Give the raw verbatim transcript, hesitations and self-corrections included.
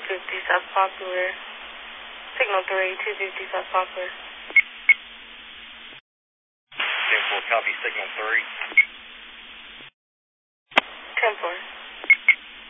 fifty South Popular. Signal three, two fifty South Poplar. ten four, copy, signal three.